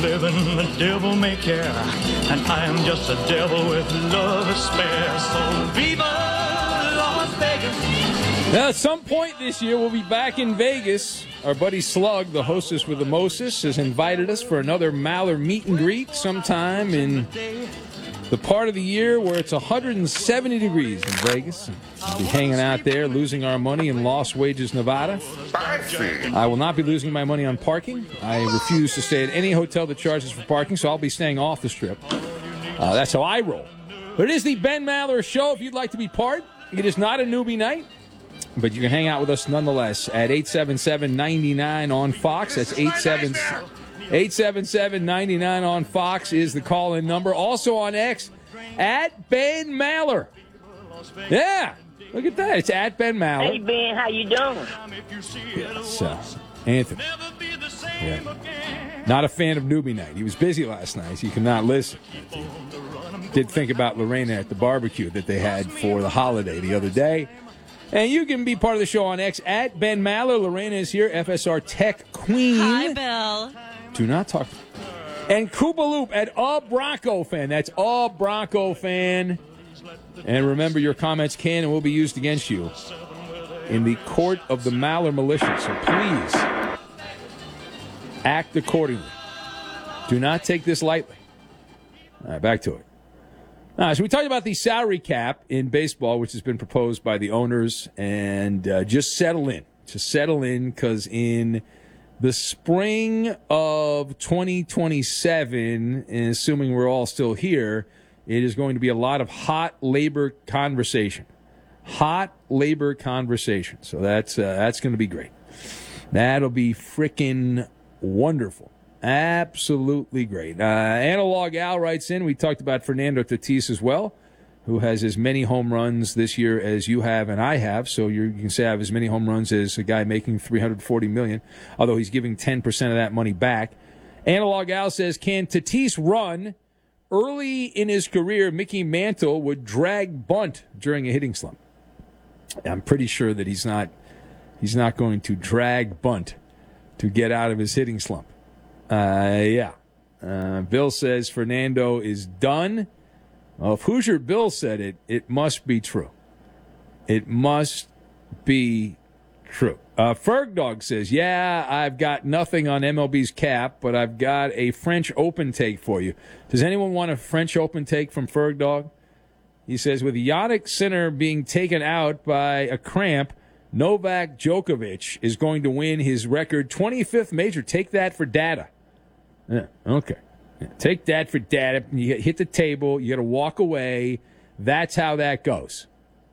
Living the devil may care, and I am just a devil with love to spare. So viva Las Vegas. Now, at some point this year, we'll be back in Vegas. Our buddy Slug, the hostess with the Moses, has invited us for another Maller meet and greet sometime in the part of the year where it's 170 degrees in Vegas. We'll be hanging out there, losing our money in Lost Wages, Nevada. I will not be losing my money on parking. I refuse to stay at any hotel that charges for parking, so I'll be staying off the strip. That's how I roll. But it is the Ben Maller Show. If you'd like to be part, it is not a newbie night, but you can hang out with us nonetheless at 877-99 on Fox. That's 877-99 on Fox is the call-in number. Also on X, at Ben Maller. Yeah, look at that. It's at Ben Maller. Hey, Ben, how you doing? Yes, Anthony. Yeah. Not a fan of newbie night. He was busy last night, so he could not listen. Did think about Lorena at the barbecue that they had for the holiday the other day. And you can be part of the show on X at Ben Maller. Lorena is here, FSR Tech Queen. Hi, Bill. Do not talk. And Koopa Loop at A Bronco Fan. That's A Bronco Fan. And remember, your comments can and will be used against you in the court of the Maller militia. So please act accordingly. Do not take this lightly. All right, back to it. All right, so we talked about the salary cap in baseball, which has been proposed by the owners. And just settle in. Just settle in, because in the spring of 2027, and assuming we're all still here, it is going to be a lot of hot labor conversation. Hot labor conversation. So that's going to be great. That'll be frickin' wonderful. Absolutely great. Analog Al writes in, we talked about Fernando Tatis as well, who has as many home runs this year as you have and I have. So you can say I have as many home runs as a guy making $340 million, although he's giving 10% of that money back. Analog Al says, can Tatis run? Early in his career, Mickey Mantle would drag bunt during a hitting slump. I'm pretty sure that he's not going to drag bunt to get out of his hitting slump. Yeah. Bill says Fernando is done. Well, if Hoosier Bill said it, it must be true. It must be true. Ferg Dog says, yeah, I've got nothing on MLB's cap, but I've got a French Open take for you. Does anyone want a French Open take from Ferg Dog? He says, with Yannick Sinner being taken out by a cramp, Novak Djokovic is going to win his record 25th major. Take that for data. Yeah, okay. Yeah, take that for data. You hit the table. You got to walk away. That's how that goes.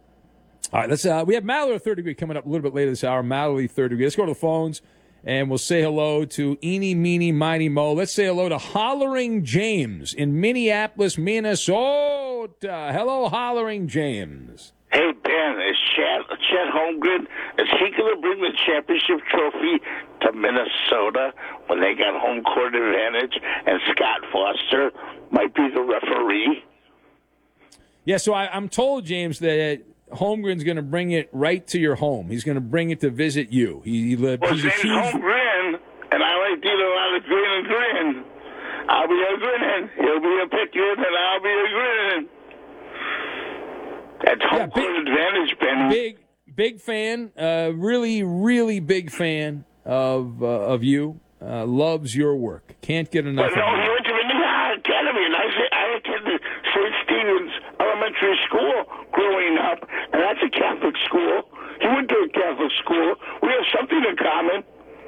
All right, we have Mallory Third Degree coming up a little bit later this hour. Mallory Third Degree. Let's go to the phones, and we'll say hello to Eeny, Meeny, Miny, Mo. Let's say hello to Hollering James in Minneapolis, Minnesota. Hello, Hollering James. Hey, Ben, is Chet Holmgren, is he going to bring the championship trophy to Minnesota when they got home court advantage and Scott Foster might be the referee? Yeah, so I'm told, James, that Holmgren's going to bring it right to your home. He's going to bring it to visit you. He's a huge... Holmgren, and I like to eat a lot of green and grin. I'll be a grinning. He'll be a picking, and I'll be a grinning. That's home court advantage, Benny. Big fan. Really, really big fan of you. Loves your work. Can't get enough. But no, he went to the Minnehaha Academy, and I attended St. Stephen's Elementary School growing up, and that's a Catholic school. He went to a Catholic school. We have something in common.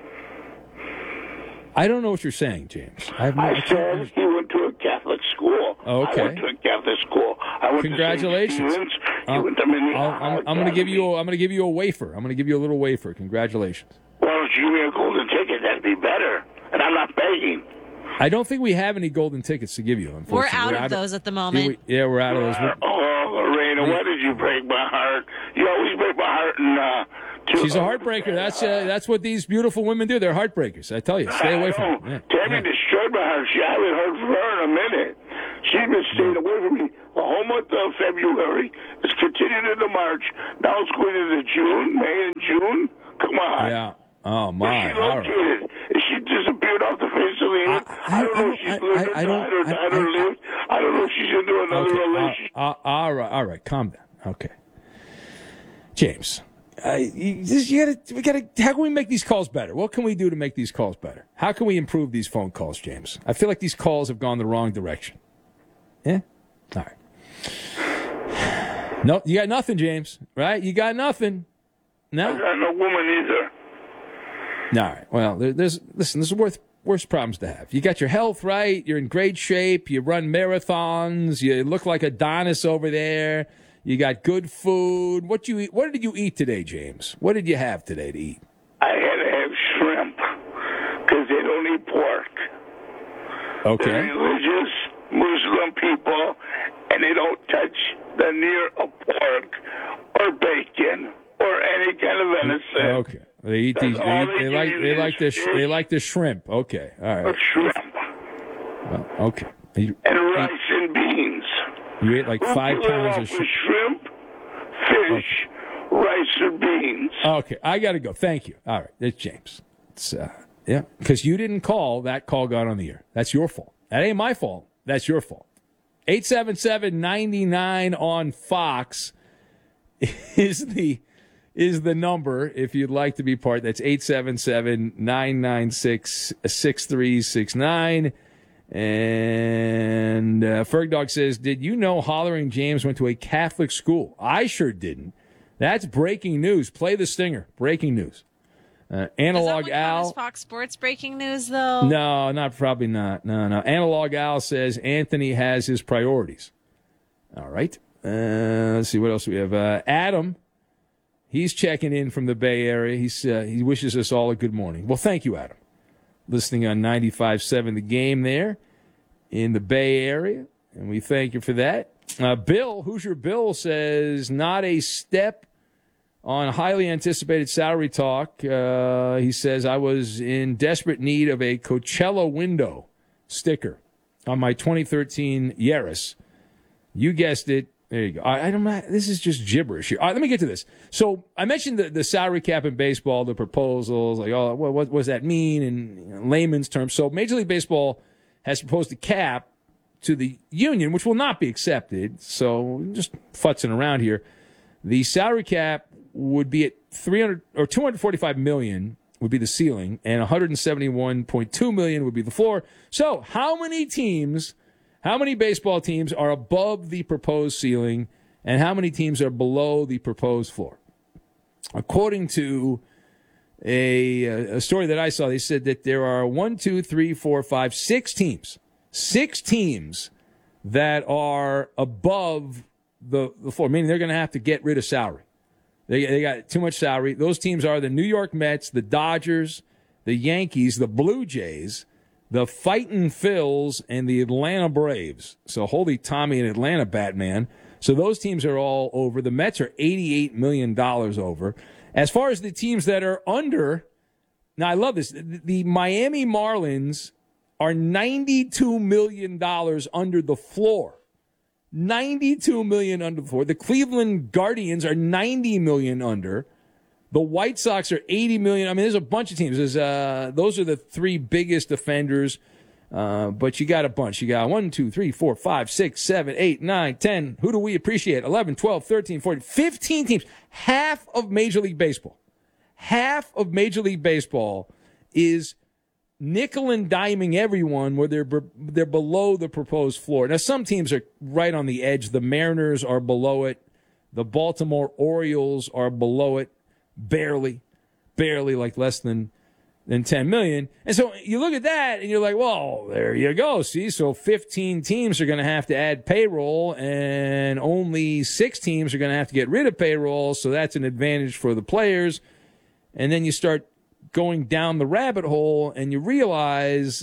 I don't know what you're saying, James. I said he went to a Catholic school. Okay. I went to a Catholic school. Congratulations. He went to Minnehaha. I'm going to give you a wafer. I'm going to give you a little wafer. Congratulations. Well, if you give me a golden ticket, that'd be better. And I'm not begging. I don't think we have any golden tickets to give you, unfortunately. We're out of those at the moment. We're out of those. Lorena, why did you break my heart? You always break my heart. She's a heartbreaker. That's what these beautiful women do. They're heartbreakers. I tell you, stay away from them. Tammy destroyed my heart. I haven't heard from her in a minute. She's been staying away from me the whole month of February. It's continued into March. Now it's going into June, May, and June. Come on. Yeah. Oh, my. Is she located? Is she disappeared off the face of the earth? I don't know if she's lived or died or died or lived. I don't know if she's into another relationship. All right, calm down. Okay, James, we gotta. How can we make these calls better? What can we do to make these calls better? How can we improve these phone calls, James? I feel like these calls have gone the wrong direction. Yeah, all right. No, you got nothing, James. Right? You got nothing. No, I got no woman either. All right. Well, there's worse problems to have. You got your health right. You're in great shape. You run marathons. You look like Adonis over there. You got good food. What did you eat today, James? What did you have today to eat? I had to have shrimp because they don't eat pork. Okay. They're religious Muslim people, and they don't touch the near of pork or bacon or any kind of venison. Okay. They eat these. They like the shrimp. Okay. All right. Or shrimp. Well, okay. And rice and beans. You ate like 5 pounds of shrimp, fish, rice, and beans. Okay, I got to go. Thank you. All right, it's James. It's yeah, because you didn't call. That call got on the air. That's your fault. That ain't my fault. That's your fault. 877-99 on Fox is the number if you'd like to be part. That's 877-996-6369. And Fergdog says, did you know Hollering James went to a Catholic school? I sure didn't. That's breaking news. Play the stinger. Breaking news. Analog Al. Is Fox Sports breaking news, though? No, probably not. No. Analog Al says Anthony has his priorities. All right. Let's see what else we have. Adam, he's checking in from the Bay Area. He wishes us all a good morning. Well, thank you, Adam. Listening on 95.7 The Game there in the Bay Area, and we thank you for that. Bill, Hoosier Bill, says, not a step on highly anticipated salary talk. He says, I was in desperate need of a Coachella window sticker on my 2013 Yaris. You guessed it. There you go. I don't know. This is just gibberish here. All right, let me get to this. So I mentioned the salary cap in baseball, the proposals, like, oh, what does that mean in layman's terms? So Major League Baseball has proposed a cap to the union, which will not be accepted. So just futzing around here. The salary cap would be at $245 million would be the ceiling, and $171.2 million would be the floor. So how many baseball teams are above the proposed ceiling, and how many teams are below the proposed floor? According to a story that I saw, they said that there are 6 teams. 6 teams that are above the floor, meaning they're going to have to get rid of salary. They got too much salary. Those teams are the New York Mets, the Dodgers, the Yankees, the Blue Jays, the Fightin' Phils, and the Atlanta Braves. So holy Tommy and Atlanta, Batman. So those teams are all over. The Mets are $88 million over. As far as the teams that are under, now I love this. The Miami Marlins are $92 million under the floor. $92 million under the floor. The Cleveland Guardians are $90 million under. The White Sox are $80 million. I mean, there's a bunch of teams. Those are the 3 biggest offenders. But you got a bunch. You got 1, 2, 3, 4, 5, 6, 7, 8, 9, 10. Who do we appreciate? 11, 12, 13, 14, 15 teams. Half of Major League Baseball. Half of Major League Baseball is nickel and diming everyone where they're below the proposed floor. Now, some teams are right on the edge. The Mariners are below it. The Baltimore Orioles are below it. Barely, like less than 10 million. And so you look at that and you're like, well, there you go. See, so 15 teams are going to have to add payroll and only 6 teams are going to have to get rid of payroll. So that's an advantage for the players. And then you start going down the rabbit hole and you realize,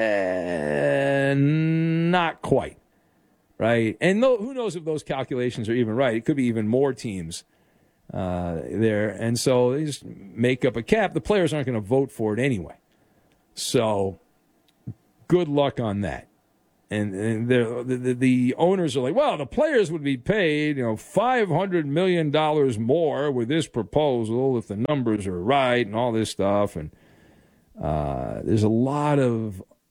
not quite. Right. And who knows if those calculations are even right? It could be even more teams there. And so they just make up a cap. The players aren't going to vote for it anyway. So good luck on that. And the owners are like, well, the players would be paid, $500 million more with this proposal if the numbers are right and all this stuff. And there's a lot of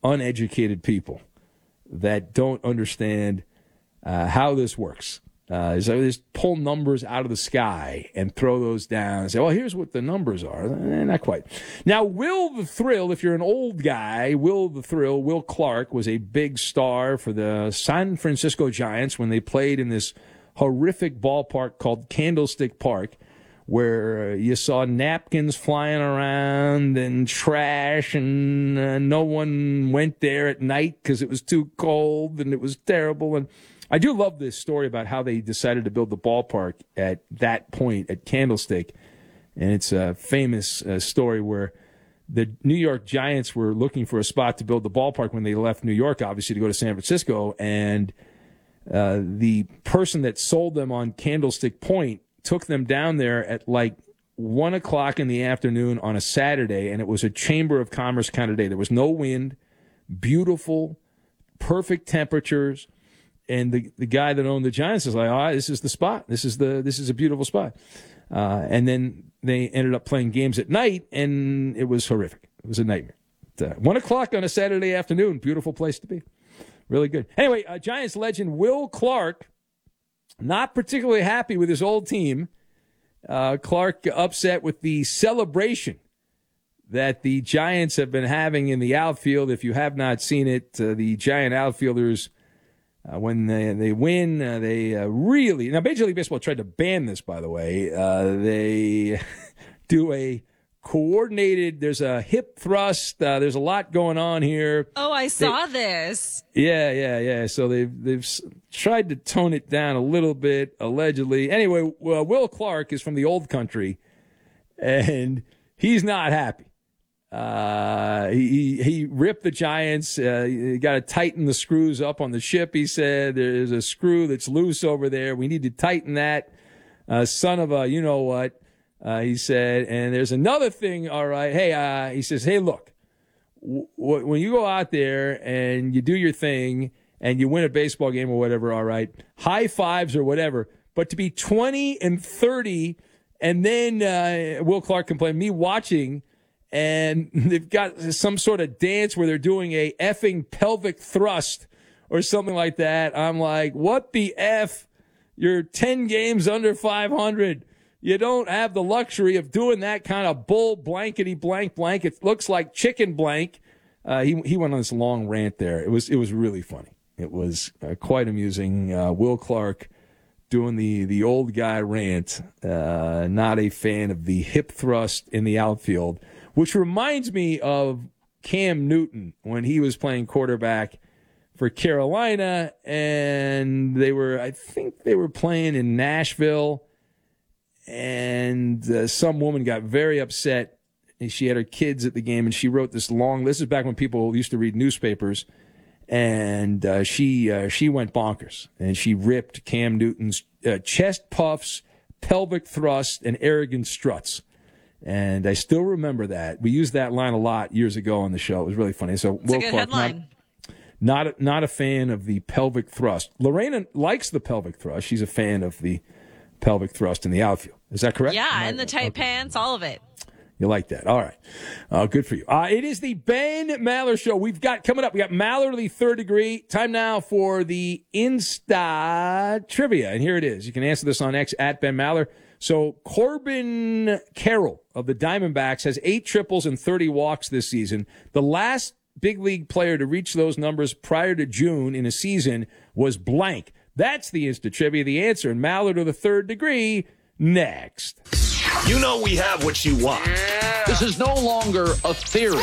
uneducated people that don't understand how this works. So they just pull numbers out of the sky and throw those down and say, well, here's what the numbers are. Not quite. Now, Will the Thrill, if you're an old guy, Will the Thrill, Will Clark was a big star for the San Francisco Giants when they played in this horrific ballpark called Candlestick Park, where you saw napkins flying around and trash, and no one went there at night because it was too cold and it was terrible. And I do love this story about how they decided to build the ballpark at that point at Candlestick. And it's a famous story where the New York Giants were looking for a spot to build the ballpark when they left New York, obviously, to go to San Francisco. And the person that sold them on Candlestick Point took them down there at like 1 o'clock in the afternoon on a Saturday, and it was a Chamber of Commerce kind of day. There was no wind, beautiful, perfect temperatures. And the guy that owned the Giants is like, this is the spot. This is a beautiful spot. And then they ended up playing games at night, and it was horrific. It was a nightmare. 1 o'clock on a Saturday afternoon, beautiful place to be. Really good. Anyway, Giants legend Will Clark, not particularly happy with his old team. Clark upset with the celebration that the Giants have been having in the outfield. If you have not seen it, the Giant outfielders, when they win, they really... Now, Major League Baseball tried to ban this, by the way. They do a coordinated... There's a hip thrust. There's a lot going on here. Oh, I saw this. Yeah. So they've tried to tone it down a little bit, allegedly. Anyway, Will Clark is from the old country, and he's not happy. He ripped the Giants. You got to tighten the screws up on the ship, he said. There's a screw that's loose over there. We need to tighten that. Son of a you-know-what, he said. And there's another thing, all right. Hey, he says, hey, look, when you go out there and you do your thing and you win a baseball game or whatever, all right, high fives or whatever, but to be 20 and 30 and then Will Clark complained, me watching, and they've got some sort of dance where they're doing a effing pelvic thrust or something like that. I'm like, what the F? You're 10 games under 500. You don't have the luxury of doing that kind of bull blankety blank blank. It looks like chicken blank. He went on this long rant there. It was really funny. It was quite amusing. Will Clark doing the old guy rant. Not a fan of the hip thrust in the outfield, which reminds me of Cam Newton when he was playing quarterback for Carolina, and I think they were playing in Nashville, and some woman got very upset. And she had her kids at the game, and she wrote this this is back when people used to read newspapers, and she went bonkers, and she ripped Cam Newton's chest puffs, pelvic thrust, and arrogant struts. And I still remember that. We used that line a lot years ago on the show. It was really funny. So it's a good headline. Not a fan of the pelvic thrust. Lorena likes the pelvic thrust. She's a fan of the pelvic thrust in the outfield. Is that correct? Yeah, and the tight pants, all of it. You like that. All right. Good for you. It is the Ben Maller Show. We got Maller, the third degree. Time now for the Insta Trivia. And here it is. You can answer this on X at Ben Maller. So Corbin Carroll of the Diamondbacks has 8 triples and 30 walks this season. The last big league player to reach those numbers prior to June in a season was blank. That's the Insta Trivia. The answer in Maller to the third degree next. You know we have what you want. Yeah. This is no longer a theory.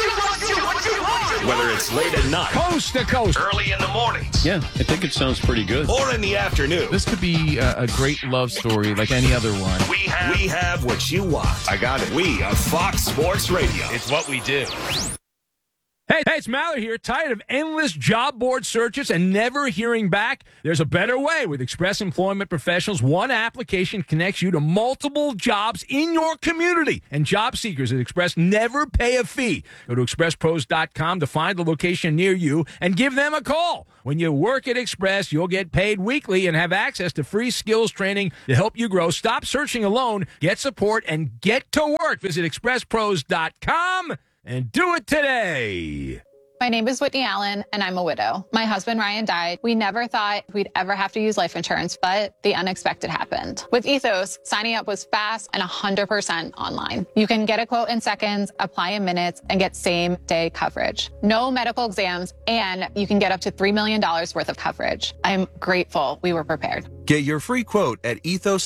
Whether it's late at night, coast to coast, early in the mornings, yeah, I think it sounds pretty good. Or in the afternoon. This could be a great love story like any other one. We have what you want. I got it. We are Fox Sports Radio. It's what we do. Hey, it's Maller here. Tired of endless job board searches and never hearing back? There's a better way. With Express Employment Professionals, one application connects you to multiple jobs in your community. And job seekers at Express never pay a fee. Go to expresspros.com to find the location near you and give them a call. When you work at Express, you'll get paid weekly and have access to free skills training to help you grow. Stop searching alone. Get support and get to work. Visit expresspros.com. And do it today. My name is Whitney Allen, and I'm a widow. My husband, Ryan, died. We never thought we'd ever have to use life insurance, but the unexpected happened. With Ethos, signing up was fast and 100% online. You can get a quote in seconds, apply in minutes, and get same-day coverage. No medical exams, and you can get up to $3 million worth of coverage. I'm grateful we were prepared. Get your free quote at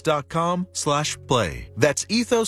ethos.com/play. That's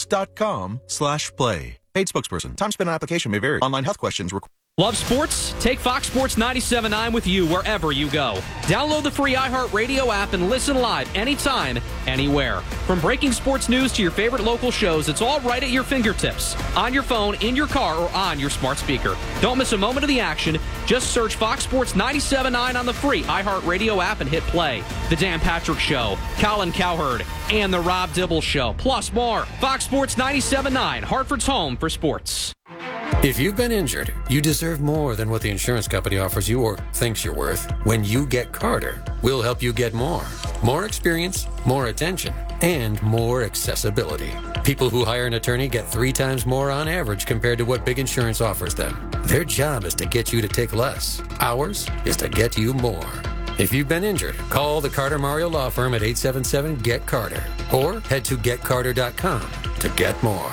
ethos.com/play. Paid spokesperson. Time spent on application may vary. Online health questions require. Love sports? Take Fox Sports 97.9 with you wherever you go. Download the free iHeartRadio app and listen live anytime, anywhere. From breaking sports news to your favorite local shows, it's all right at your fingertips. On your phone, in your car, or on your smart speaker. Don't miss a moment of the action. Just search Fox Sports 97.9 on the free iHeartRadio app and hit play. The Dan Patrick Show, Colin Cowherd, and The Rob Dibble Show, plus more. Fox Sports 97.9, Hartford's home for sports. If you've been injured, you deserve more than what the insurance company offers you or thinks you're worth. When you get Carter, we'll help you get more. More experience, more attention, and more accessibility. People who hire an attorney get 3 times more on average compared to what big insurance offers them. Their job is to get you to take less. Ours is to get you more. If you've been injured, call the Carter Mario Law Firm at 877-GET-CARTER or head to getcarter.com to get more.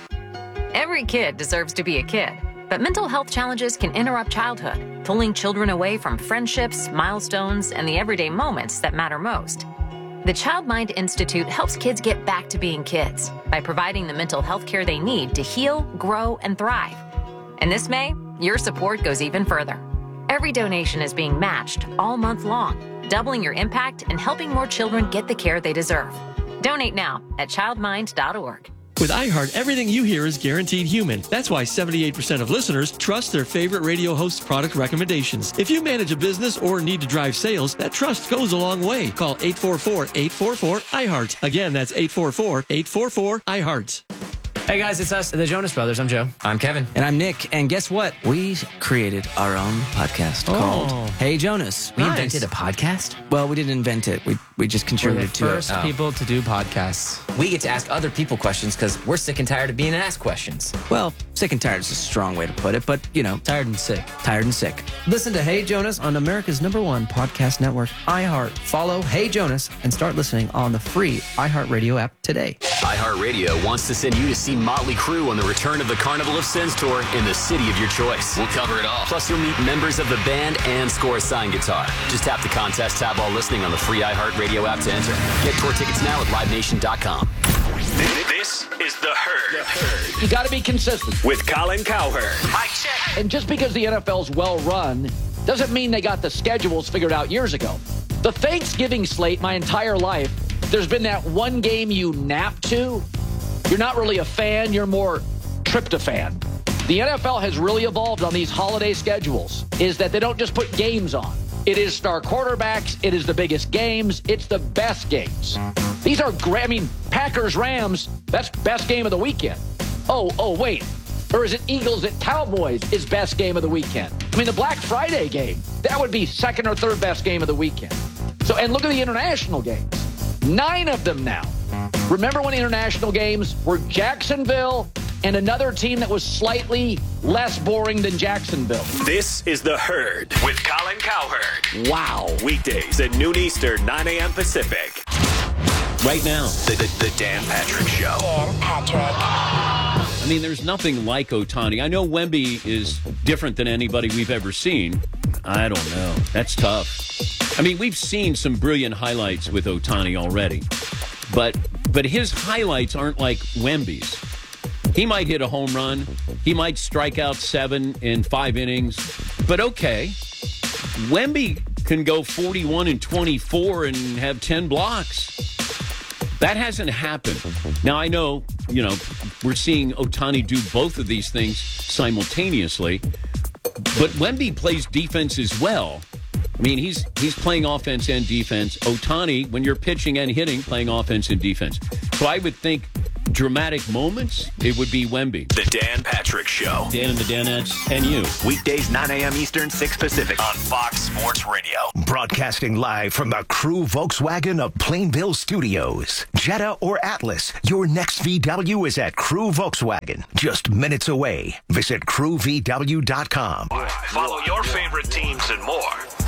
Every kid deserves to be a kid, but mental health challenges can interrupt childhood, pulling children away from friendships, milestones, and the everyday moments that matter most. The Child Mind Institute helps kids get back to being kids by providing the mental health care they need to heal, grow, and thrive. And this May, your support goes even further. Every donation is being matched all month long, doubling your impact and helping more children get the care they deserve. Donate now at childmind.org. With iHeart, everything you hear is guaranteed human. That's why 78% of listeners trust their favorite radio host's product recommendations. If you manage a business or need to drive sales, that trust goes a long way. Call 844-844-iHeart. Again, that's 844-844-iHeart. Hey guys, it's us, the Jonas Brothers. I'm Joe. I'm Kevin. And I'm Nick. And guess what? We created our own podcast called Hey Jonas. We invented a podcast? Well, we didn't invent it. We just contributed to it. We're the first people to do podcasts. We get to ask other people questions because we're sick and tired of being asked questions. Well, sick and tired is a strong way to put it, but, you know. Tired and sick. Tired and sick. Listen to Hey Jonas on America's #1 podcast network, iHeart. Follow Hey Jonas and start listening on the free iHeartRadio app today. iHeartRadio wants to send you to see Motley Crue on the return of the Carnival of Sins tour in the city of your choice. We'll cover it all. Plus, you'll meet members of the band and score a signed guitar. Just tap the contest tab while listening on the free iHeartRadio app to enter. Get tour tickets now at livenation.com. This is The Herd. You got to be consistent. With Colin Cowherd. Mike check. And just because the NFL's well run doesn't mean they got the schedules figured out years ago. The Thanksgiving slate, my entire life, there's been that one game you nap to. You're not really a fan, you're more tryptophan. The NFL has really evolved on these holiday schedules, is that they don't just put games on. It is star quarterbacks, it is the biggest games, it's the best games. These are great. I mean, Packers-Rams, that's best game of the weekend. Oh, wait. Or is it Eagles at Cowboys is best game of the weekend? I mean, the Black Friday game, that would be second or third best game of the weekend. So, and look at the international games. 9 of them now. Remember when international games were Jacksonville and another team that was slightly less boring than Jacksonville? This is The Herd with Colin Cowherd. Wow. Weekdays at noon Eastern, 9 a.m. Pacific. Right now. The Dan Patrick Show. Dan Patrick. I mean, there's nothing like Ohtani. I know Wemby is different than anybody we've ever seen. I don't know. That's tough. I mean, we've seen some brilliant highlights with Ohtani already. But his highlights aren't like Wemby's. He might hit a home run. He might strike out 7 in 5 innings. But okay, Wemby can go 41 and 24 and have 10 blocks. That hasn't happened. Now, I know, we're seeing Ohtani do both of these things simultaneously. But Wemby plays defense as well. I mean, he's playing offense and defense. Ohtani, when you're pitching and hitting, playing offense and defense. So I would think dramatic moments, it would be Wemby. The Dan Patrick Show. Dan and the Danettes and you. Weekdays, 9 a.m. Eastern, 6 Pacific on Fox Sports Radio. Broadcasting live from the Crew Volkswagen of Plainville Studios. Jetta or Atlas, your next VW is at Crew Volkswagen. Just minutes away. Visit crewvw.com. Follow your favorite teams and more.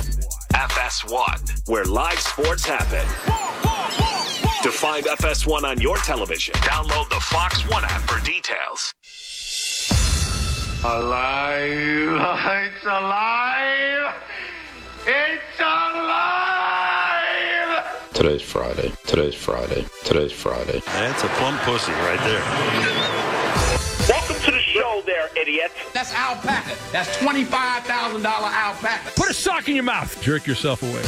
FS1, where live sports happen. To find FS1 on your television, download the Fox One app for details. Alive! It's alive! It's alive! Today's Friday. That's a plump pussy right there. Welcome to the show there, idiot. That's alpaca. That's $25,000 alpaca. Put a sock in your mouth. Jerk yourself away.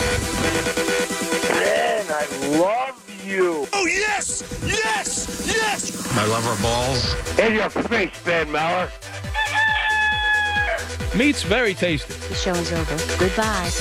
Ben, I love you. Oh, yes! Yes! Yes! I love our balls. In your face, Ben Maller. Meat's very tasty. The show is over. Goodbye.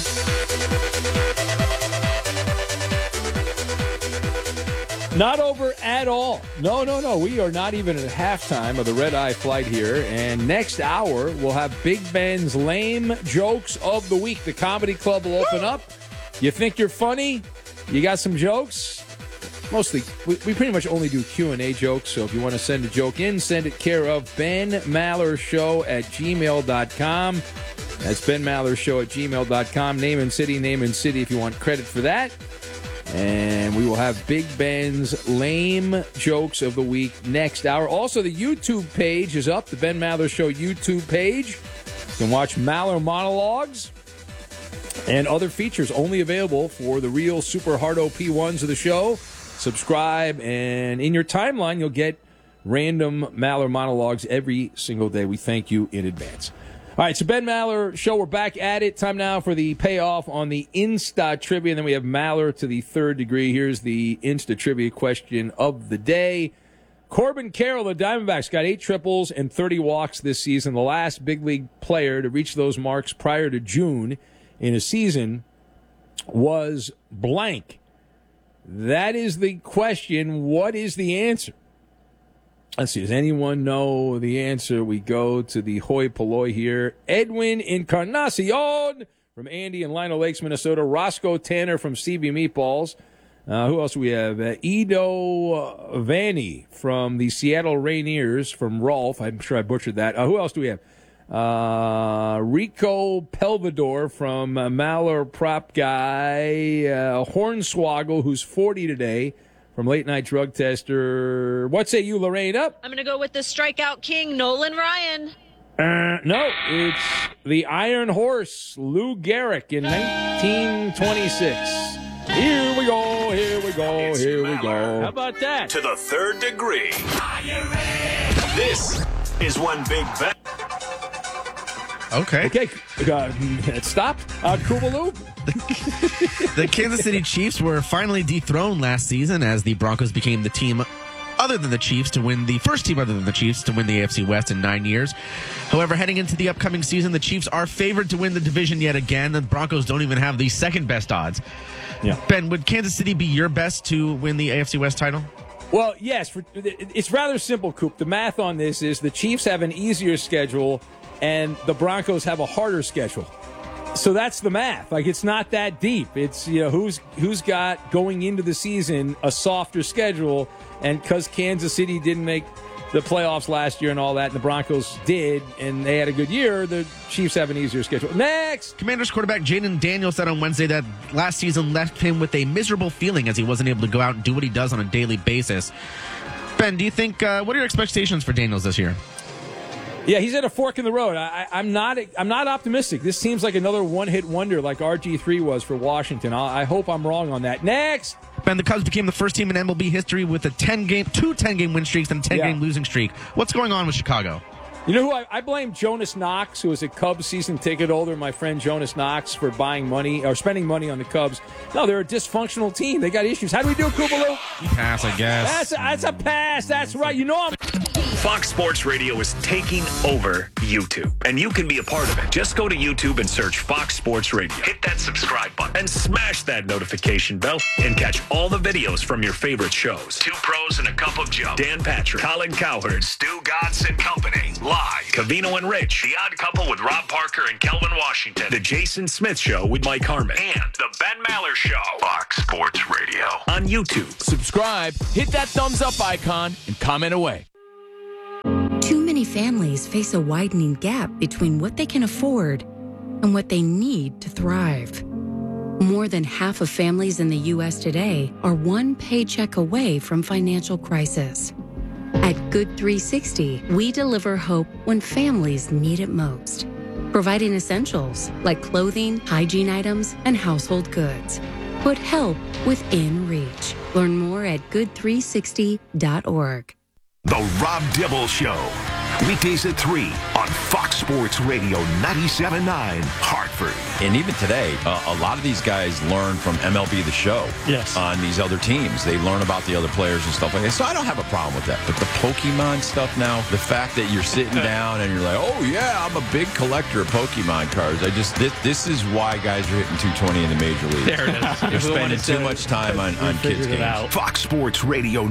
Not over at all. No. We are not even at halftime of the Red Eye Flight here. And next hour, we'll have Big Ben's Lame Jokes of the Week. The Comedy Club will open up. You think you're funny? You got some jokes? Mostly, we pretty much only do Q&A jokes. So if you want to send a joke in, send it care of benmallershow@gmail.com. That's benmallershow@gmail.com. Name and city if you want credit for that. And we will have Big Ben's Lame Jokes of the Week next hour. Also, the YouTube page is up, the Ben Maller Show YouTube page. You can watch Maller monologues and other features only available for the real super hard OP1s of the show. Subscribe, and in your timeline, you'll get random Maller monologues every single day. We thank you in advance. All right, so Ben Maller Show, we're back at it. Time now for the payoff on the Insta Trivia. And then we have Maller to the third degree. Here's the Insta Trivia question of the day. Corbin Carroll, the Diamondbacks, got 8 triples and 30 walks this season. The last big league player to reach those marks prior to June in a season was blank. That is the question. What is the answer? Let's see. Does anyone know the answer? We go to the hoi polloi here. Edwin Encarnacion from Andy in Lino Lakes, Minnesota. Roscoe Tanner from CB Meatballs. Who else do we have? Edo Vanny from the Seattle Rainiers from Rolf. I'm sure I butchered that. Who else do we have? Rico Pelvador from Maller Prop Guy. Hornswoggle, who's 40 today, from Late Night Drug Tester. What say you, Lorraine? Up? I'm going to go with the strikeout king, Nolan Ryan. No, it's the Iron Horse, Lou Gehrig in 1926. Here we go. How about that? To the third degree. This is one Big Ben. Okay. It stopped. Kubaloo. The Kansas City Chiefs were finally dethroned last season as the Broncos became the team other than the Chiefs to win the first team other than the Chiefs to win the AFC West in 9 years. However, heading into the upcoming season, the Chiefs are favored to win the division yet again. The Broncos don't even have the second best odds. Yeah. Ben, would Kansas City be your best to win the AFC West title? Well, yes. It's rather simple, Coop. The math on this is the Chiefs have an easier schedule and the Broncos have a harder schedule. So that's the math. Like, it's not that deep. It's, who's got going into the season a softer schedule, and because Kansas City didn't make the playoffs last year and all that, and the Broncos did, and they had a good year, the Chiefs have an easier schedule. Next! Commanders quarterback Jaden Daniels said on Wednesday that last season left him with a miserable feeling as he wasn't able to go out and do what he does on a daily basis. Ben, do you think, what are your expectations for Daniels this year? Yeah, he's at a fork in the road. I'm not optimistic. This seems like another one-hit wonder like RG3 was for Washington. I hope I'm wrong on that. Next! Ben, the Cubs became the first team in MLB history with two 10-game win streaks and a 10-game losing streak. What's going on with Chicago? You know who I blame? Jonas Knox, who is a Cubs season ticket holder, my friend Jonas Knox, for buying money or spending money on the Cubs. No, they're a dysfunctional team. They got issues. How do we do, Kubaloo? Pass, I guess. That's a pass. That's right. You know I'm... Fox Sports Radio is taking over YouTube, and you can be a part of it. Just go to YouTube and search Fox Sports Radio. Hit that subscribe button and smash that notification bell and catch all the videos from your favorite shows. Two Pros and a Cup of Joe, Dan Patrick, Colin Cowherd, Stu Gatz and Company, live. Covino and Rich, The Odd Couple with Rob Parker and Kelvin Washington, The Jason Smith Show with Mike Harmon, and The Ben Maller Show. Fox Sports Radio on YouTube. Subscribe, hit that thumbs up icon, and comment away. Too many families face a widening gap between what they can afford and what they need to thrive. More than half of families in the U.S. today are one paycheck away from financial crisis. At Good 360, we deliver hope when families need it most, providing essentials like clothing, hygiene items, and household goods. Put help within reach. Learn more at good360.org. The Rob Dibble Show. Weekdays at 3 on Fox Sports Radio 97.9 Hartford. And even today, a lot of these guys learn from MLB The Show. Yes. On these other teams. They learn about the other players and stuff like that. So I don't have a problem with that. But the Pokemon stuff now, the fact that you're sitting down and you're like, oh, yeah, I'm a big collector of Pokemon cards. this is why guys are hitting 220 in the major leagues. There it is. They're spending too much time on kids' games. Fox Sports Radio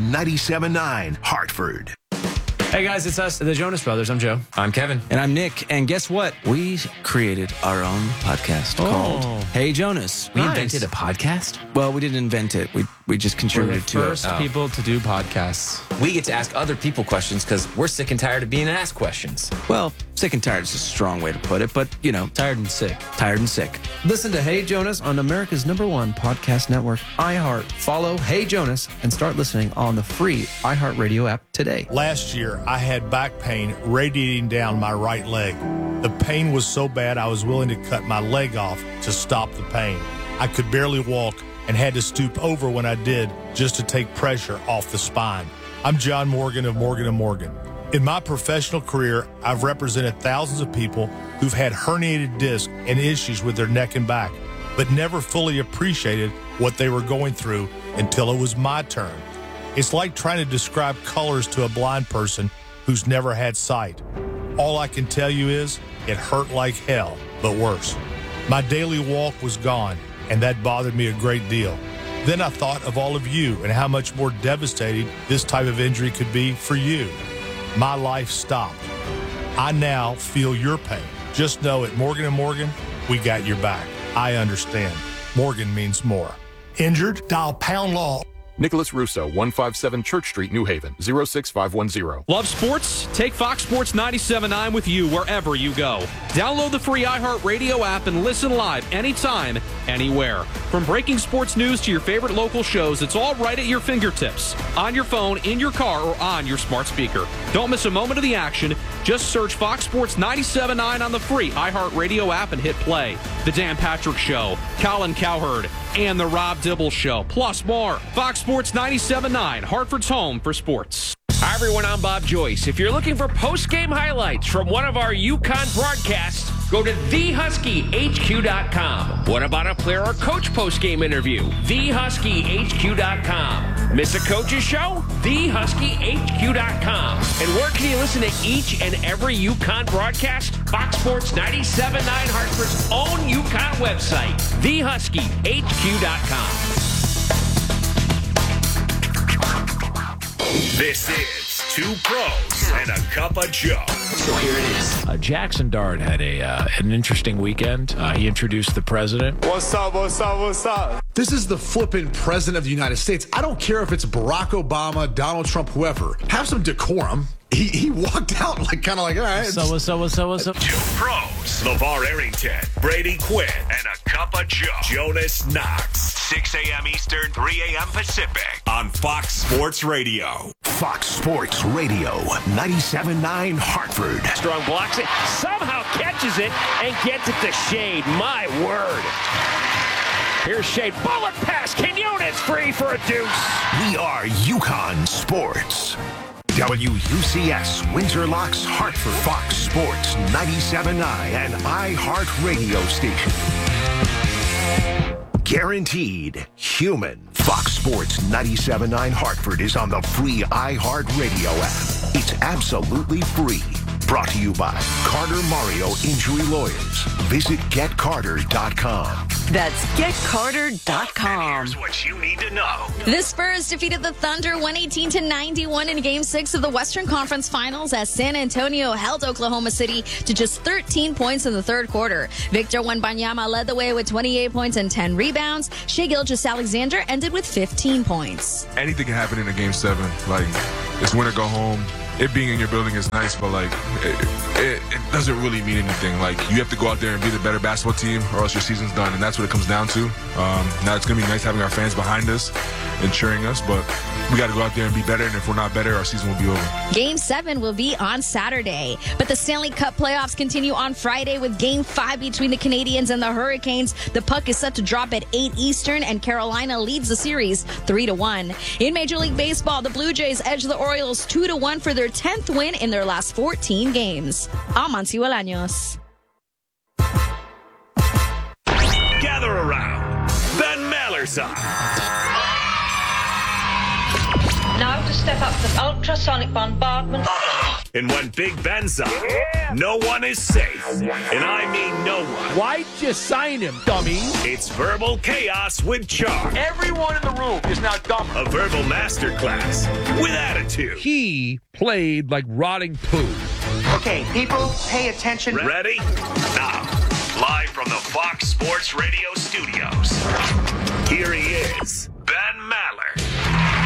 97.9 Hartford. Hey guys, it's us, the Jonas Brothers. I'm Joe. I'm Kevin. And I'm Nick. And guess what? We created our own podcast called Hey Jonas. We invented a podcast? Well, we didn't invent it. We just contributed to it. We're the first people to do podcasts. We get to ask other people questions because we're sick and tired of being asked questions. Well, sick and tired is a strong way to put it, but, you know. Tired and sick. Tired and sick. Listen to Hey Jonas on America's #1 podcast network, iHeart. Follow Hey Jonas and start listening on the free iHeartRadio app today. Last year, I had back pain radiating down my right leg. The pain was so bad I was willing to cut my leg off to stop the pain. I could barely walk and had to stoop over when I did just to take pressure off the spine. I'm John Morgan of Morgan & Morgan. In my professional career, I've represented thousands of people who've had herniated discs and issues with their neck and back, but never fully appreciated what they were going through until it was my turn. It's like trying to describe colors to a blind person who's never had sight. All I can tell you is it hurt like hell, but worse. My daily walk was gone, and that bothered me a great deal. Then I thought of all of you and how much more devastating this type of injury could be for you. My life stopped. I now feel your pain. Just know at Morgan & Morgan, we got your back. I understand. Morgan means more. Injured? Dial pound law. Nicholas Russo, 157 Church Street, New Haven, 06510. Love sports? Take Fox Sports 97.9 with you wherever you go. Download the free iHeartRadio app and listen live anytime, anywhere. From breaking sports news to your favorite local shows, it's all right at your fingertips. On your phone, in your car, or on your smart speaker. Don't miss a moment of the action. Just search Fox Sports 97.9 on the free iHeartRadio app and hit play. The Dan Patrick Show, Colin Cowherd, and The Rob Dibble Show, plus more. Fox Sports 97.9, Hartford's home for sports. Hi, everyone. I'm Bob Joyce. If you're looking for post-game highlights from one of our UConn broadcasts, go to TheHuskyHQ.com. What about a player or coach post-game interview? TheHuskyHQ.com. Miss a coach's show? TheHuskyHQ.com. And where can you listen to each and every UConn broadcast? Fox Sports 97.9 Hartford's own UConn website, TheHuskyHQ.com. This is Two Pros and a Cup of Joe. So here it is. Jackson Dart had an interesting weekend. He introduced the president. What's up, what's up, what's up? This is the flippin' president of the United States. I don't care if it's Barack Obama, Donald Trump, whoever. Have some decorum. He walked out kind of like, all right. What's up? Two Pros. LeVar Arrington, Brady Quinn, and a Cup of Joe. Jonas Knox. 6 a.m. Eastern, 3 a.m. Pacific on Fox Sports Radio. Fox Sports Radio 97.9 Hartford. Strong blocks it, somehow catches it, and gets it to Shade. My word. Here's Shade. Bullet pass. Quinones free for a deuce. We are UConn Sports. WUCS Windsor Locks Hartford. Fox Sports 97.9 and iHeart Radio station. Guaranteed human. Fox Sports 97.9 Hartford is on the free iHeart Radio app. It's absolutely free. Brought to you by Carter Mario Injury Lawyers. Visit GetCarter.com. That's GetCarter.com. Here's what you need to know. The Spurs defeated the Thunder 118-91 in Game 6 of the Western Conference Finals as San Antonio held Oklahoma City to just 13 points in the third quarter. Victor Wembanyama led the way with 28 points and 10 rebounds. Shai Gilgeous-Alexander ended with 15 points. Anything can happen in a Game 7. Like, it's win or go home. It being in your building is nice, but like it doesn't really mean anything. Like, you have to go out there and be the better basketball team, or else your season's done, and that's what it comes down to. Now it's gonna be nice having our fans behind us and cheering us, but we got to go out there and be better. And if we're not better, our season will be over. Game 7 will be on Saturday, but the Stanley Cup playoffs continue on Friday with Game 5 between the Canadiens and the Hurricanes. The puck is set to drop at 8 Eastern, and Carolina leads the series 3-1. In Major League Baseball, the Blue Jays edge the Orioles 2-1 for their 10th win in their last 14 games. I'm Amancio Bolaños. Gather around. Ben Maller's on. Now to step up the ultrasonic bombardment. And when Big Ben's on, no one is safe. And I mean no one. Why'd you sign him, dummy? It's Verbal Chaos with Char. Everyone in the room is now dumb. A verbal masterclass with attitude. He played like rotting poo. Okay, people, pay attention. Ready? Now, live from the Fox Sports Radio studios, here he is,